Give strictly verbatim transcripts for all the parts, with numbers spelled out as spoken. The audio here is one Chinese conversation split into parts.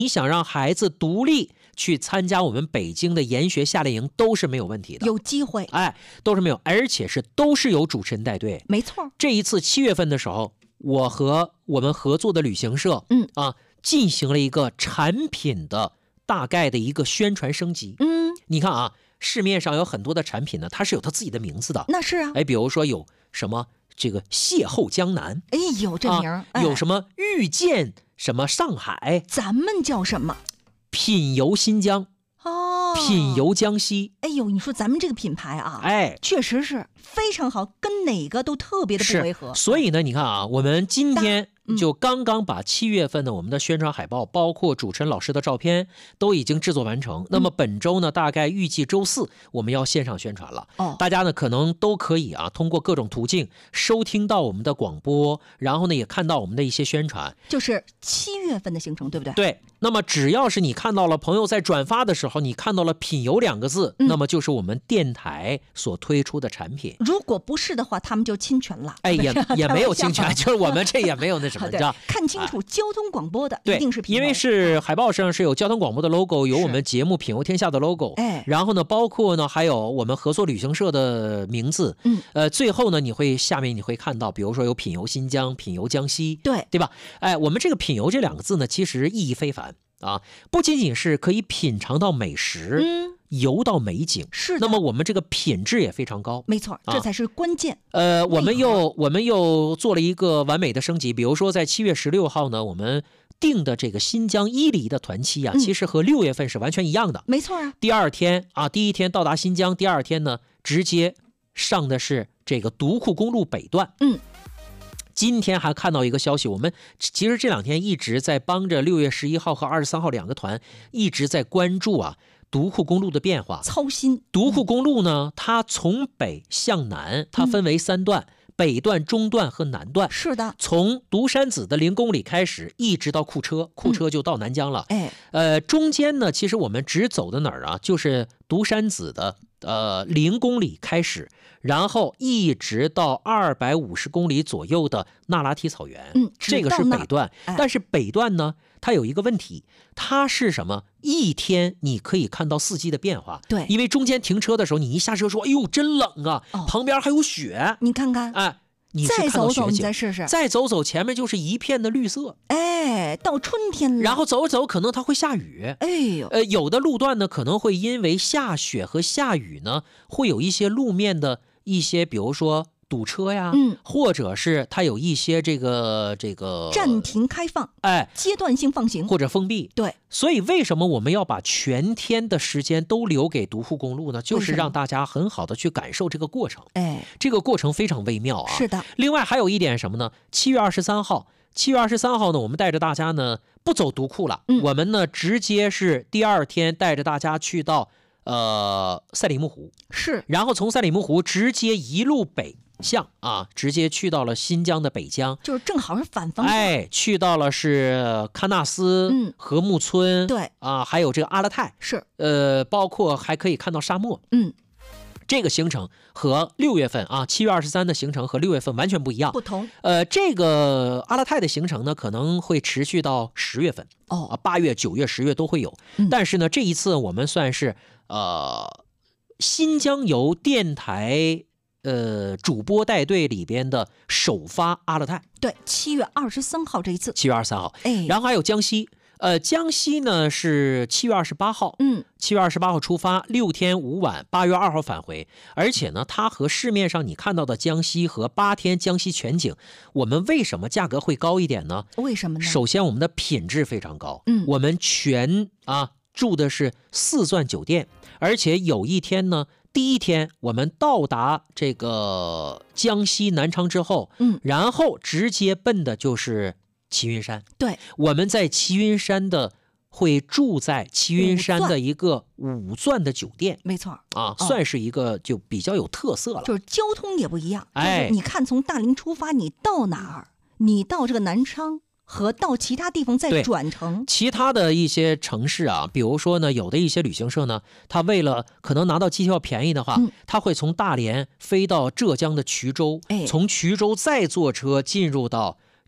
你想让孩子独立去参加我们北京的研学夏令营都是没有问题的， 有机会， 哎，都是没有，而且是都是有主持人带队。 没错。 这一次七月份的时候，我和我们合作的旅行社， 嗯啊，进行了一个产品的大概的一个宣传升级。 嗯， 你看啊，市面上有很多的产品呢，它是有它自己的名字的。 那是啊， 哎，比如说有什么这个邂逅江南， 哎呦，这名儿、 啊哎、 有什么遇见什么上海， 咱们叫什么？ 品游新疆， 哦， 品游江西。 哎呦，你说咱们这个品牌啊， 哎， 确实是非常好，跟哪个都特别的不违和。 所以呢，你看啊，我们今天嗯就刚刚把七月份的我们的宣传海报，包括主持人老师的照片都已经制作完成。那么本周呢，大概预计周四我们要线上宣传了。 哦， 大家呢可能都可以啊，通过各种途径收听到我们的广播，然后呢也看到我们的一些宣传。 就是七月份的行程，对不对？ 对。那么只要是你看到了朋友在转发的时候，你看到了品游两个字， 嗯、 那么就是我们电台所推出的产品。 如果不是的话，他们就侵权了。 哎，也也没有侵权，就是我们这也没有那什么，你知道？ 看清楚，交通广播的、 哎、 一定是品游， 因为是海报上是有交通广播的 logo， 有我们节目《品游天下》的 logo， 哎， 然后呢，包括呢还有我们合作旅行社的名字， 嗯， 呃，最后呢你会下面你会看到，比如说有品游新疆、品游江西， 对对吧？哎，我们这个品游这两个字呢，其实意义非凡啊，不仅仅是可以品尝到美食， 嗯。 游到美景， 是的。 那么我们这个品质也非常高， 没错，这才是关键。 啊、呃，我们又我们又做了一个完美的升级，比如说在七月十六号呢，我们定的这个新疆伊犁的团期啊， 嗯、 其实和六月份是完全一样的。 没错啊。 第二天啊，第一天到达新疆，第二天呢，直接上的是这个独库公路北段。 嗯。 今天还看到一个消息，我们其实这两天一直在帮着六月十一号和二十三号两个团一直在关注啊独库公路的变化， 操心。 独库公路呢，它从北向南，它分为三段。嗯，北段、中段和南段。 是的， 从独山子的零公里开始，一直到库车，库车就到南疆了。 哎、 嗯，呃，中间呢，其实我们只走的哪儿啊？就是独山子的呃零公里开始，然后一直到二百五十公里左右的那拉提草原。 嗯， 这个是北段。 哎、 但是北段呢，它有一个问题，它是什么？一天你可以看到四季的变化。 对， 因为中间停车的时候，你一下车说：“哎呦，真冷啊！” 哦、 旁边还有雪。 你看看， 哎。你再走走，你再试试， 再走走，前面就是一片的绿色。 哎，到春天了， 然后走走，可能它会下雨。 哎呦， 呃，有的路段呢，可能会因为下雪和下雨呢，会有一些路面的一些，比如说堵车呀， 嗯， 或者是它有一些这个这个暂停开放， 哎， 阶段性放行或者封闭。 对， 所以为什么我们要把全天的时间都留给独库公路呢？就是让大家很好的去感受这个过程。 哎， 这个过程非常微妙啊。 是的。 另外还有一点什么呢？七月二十三号，七月二十三号呢，我们带着大家呢不走独库了， 嗯， 我们呢直接是第二天带着大家去到呃赛里木湖， 是， 然后从赛里木湖直接一路北向啊，直接去到了新疆的北疆， 就是正好是反方向。 哎，去到了是喀纳斯、 嗯、 禾木村， 对啊，还有这个阿勒泰， 是， 呃，包括还可以看到沙漠， 嗯。 这个行程和六月份啊，七月二十三的行程和六月份完全不一样， 不同。 呃，这个阿勒泰的行程呢，可能会持续到十月份哦， 啊，八月、九月、十月都会有。 嗯、 但是呢，这一次我们算是呃新疆游电台呃主播带队里边的首发阿勒泰。 对，七月二十三号这一次。 七月二十三号， 哎， 然后还有江西。呃，江西呢是七月二十八号， 嗯， 七月二十八号出发，六天五晚，八月二号返回。而且呢，它和市面上你看到的江西和八天江西全景，我们为什么价格会高一点呢？ 为什么呢？ 首先，我们的品质非常高， 嗯， 我们全啊住的是四钻酒店，而且有一天呢，第一天我们到达这个江西南昌之后， 嗯， 然后直接奔的就是齐云山。 对， 我们在齐云山的会住在齐云山的一个五钻的酒店， 没错啊， 哦、 算是一个就比较有特色了。 就是交通也不一样， 哎， 就是、你看从大连出发，你到哪儿？你到这个南昌和到其他地方再转乘。 其他的一些城市啊，比如说呢，有的一些旅行社呢，他为了可能拿到机票便宜的话， 嗯、 他会从大连飞到浙江的衢州， 哎， 从衢州再坐车进入到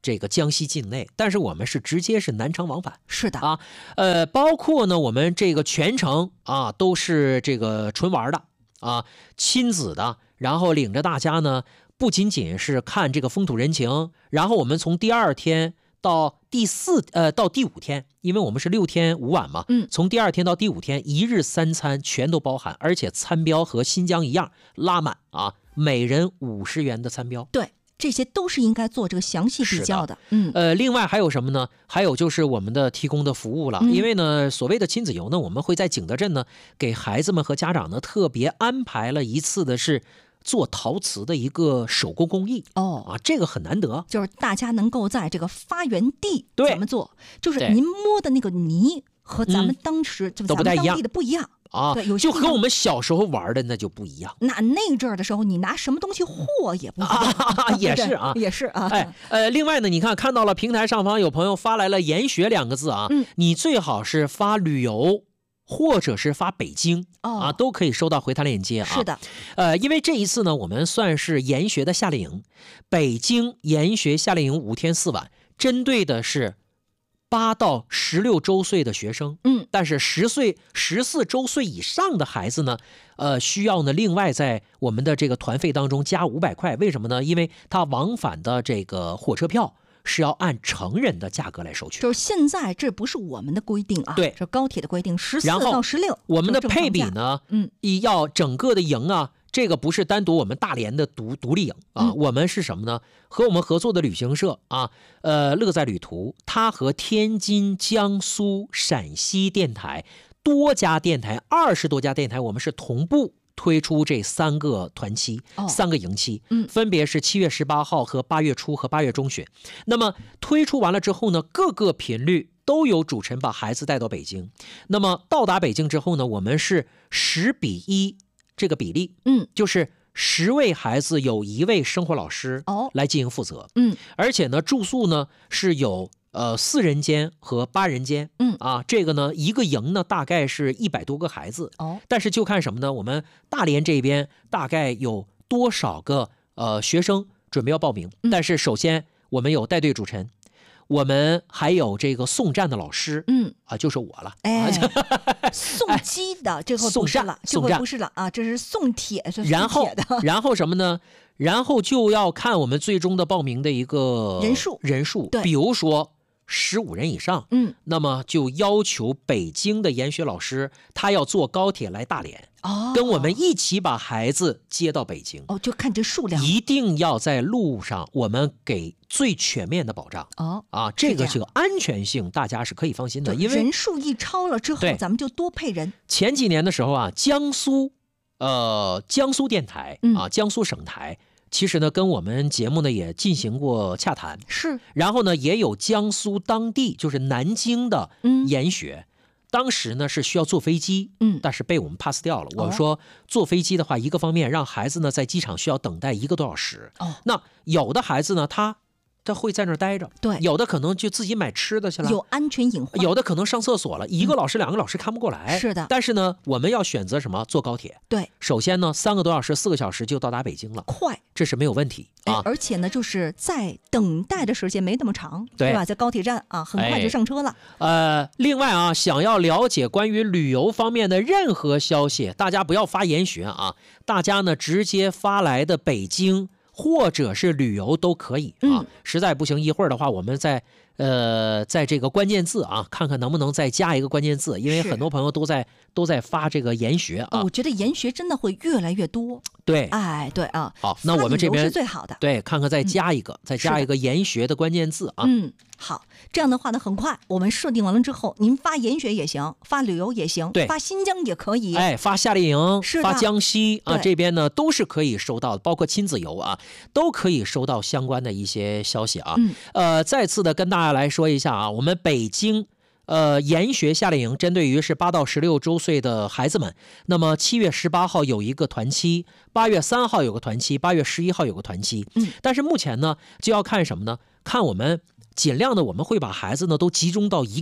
这个江西境内，但是我们是直接是南昌往返。 是的啊，呃，包括呢，我们这个全程啊都是这个纯玩的啊，亲子的，然后领着大家呢，不仅仅是看这个风土人情，然后我们从第二天到第四呃到第五天，因为我们是六天五晚嘛， 嗯， 从第二天到第五天，一日三餐全都包含，而且餐标和新疆一样拉满啊，每人五十元的餐标。 对。这些都是应该做这个详细比较的，嗯， 呃，另外还有什么呢？还有就是我们的提供的服务了， 嗯、 因为呢，所谓的亲子游呢，我们会在景德镇呢，给孩子们和家长呢特别安排了一次的是做陶瓷的一个手工工艺哦啊，这个很难得， 就是大家能够在这个发源地对怎么做，就是您摸的那个泥和咱们当时、嗯、就咱们当地的不一样。 啊， 对，有就和我们小时候玩的那就不一样。 那那阵儿的时候，你拿什么东西和也不一样， 啊、也是啊， 也是啊。 哎，呃，另外呢，你看看到了平台上方有朋友发来了“研学”两个字啊， 嗯， 你最好是发旅游或者是发北京、 哦、 啊，都可以收到回弹链接啊。 是的， 呃，因为这一次呢，我们算是研学的夏令营，北京研学夏令营五天四晚，针对的是八到十六周岁的学生， 嗯， 但是十岁、十四周岁以上的孩子呢，呃，需要呢另外在我们的这个团费当中加五百块。为什么呢？因为他往返的这个火车票是要按成人的价格来收取。 就是现在这不是我们的规定啊， 对， 这高铁的规定，十四到十六。 我们的配比呢， 嗯， 要整个的营啊。这个不是单独我们大连的独独立营啊、嗯，我们是什么呢？和我们合作的旅行社啊，呃，乐在旅途，它和天津、江苏、陕西电台多家电台，二十多家电台，我们是同步推出这三个团期、 哦、 三个营期， 嗯， 分别是七月十八号和八月初和八月中旬。那么推出完了之后呢，各个频率都有主持人把孩子带到北京。那么到达北京之后呢，我们是十比一。这个比例， 嗯， 就是十位孩子有一位生活老师哦来进行负责， 嗯， 而且呢，住宿呢是有呃四人间和八人间， 嗯啊，这个呢一个营呢大概是一百多个孩子， 哦， 但是就看什么呢？我们大连这边大概有多少个呃学生准备要报名？ 嗯、 但是首先我们有带队主持人。我们还有这个送站的老师， 嗯啊，就是我了。 哎，送机的这回不是了，这回不是了啊，这是送铁，是然后的。 然后什么呢？然后就要看我们最终的报名的一个人数， 人数。 对， 比如说十五人以上， 嗯， 那么就要求北京的研学老师，他要坐高铁来大连。 哦， 跟我们一起把孩子接到北京哦，就看这数量， 一定要在路上，我们给最全面的保障哦啊，这个这个安全性大家是可以放心的，因为人数一超了之后，咱们就多配人。 前几年的时候啊，江苏呃江苏电台啊， 嗯、 江苏省台，其实呢跟我们节目呢也进行过洽谈， 是， 然后呢也有江苏当地就是南京的研学。 嗯当时呢是需要坐飞机， 嗯， 但是被我们 pass 掉了。我们说坐飞机的话，一个方面让孩子呢在机场需要等待一个多小时， 哦， 那有的孩子呢他他会在那儿待着， 对， 有的可能就自己买吃的去了， 有安全隐患， 有的可能上厕所了，一个老师、嗯、两个老师看不过来， 是的。 但是呢，我们要选择什么？坐高铁， 对， 首先呢三个多小时、四个小时就到达北京了， 快， 这是没有问题啊。 而且呢，就是在等待的时间没那么长， 对吧？在高铁站啊，很快就上车了。 呃，另外啊，想要了解关于旅游方面的任何消息，大家不要发研学啊，大家呢直接发来的北京或者是旅游都可以啊。 嗯、 实在不行，一会儿的话，我们在呃在这个关键字啊，看看能不能再加一个关键字，因为很多朋友都在都在发这个研学啊、 哦。我觉得研学真的会越来越多。 对， 哎，对啊。 好，那我们这边是最好的。 对，看看再加一个，嗯、再加一个研学的关键字啊。 嗯。好，这样的话呢，很快我们设定完了之后，您发研学也行，发旅游也行， 对， 发新疆也可以， 哎，发夏令营，发江西啊，这边呢都是可以收到的，包括亲子游啊，都可以收到相关的一些消息啊。 嗯， 呃，再次的跟大家来说一下啊，我们北京呃研学夏令营针对于是八到十六周岁的孩子们，那么七月十八号有一个团期，八月三号有个团期，八月十一号有个团期。 嗯， 但是目前呢，就要看什么呢？看我们。尽量的，我们会把孩子呢都集中到一个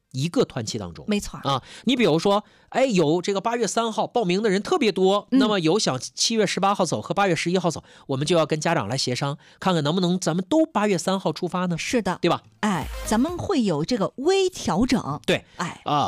一个团期当中。 没错啊，你比如说，哎，有这个八月三号报名的人特别多， 嗯、 那么有想七月十八号走和八月十一号走，我们就要跟家长来协商，看看能不能咱们都八月三号出发呢？ 是的， 对吧？ 哎，咱们会有这个微调整。 对， 哎啊。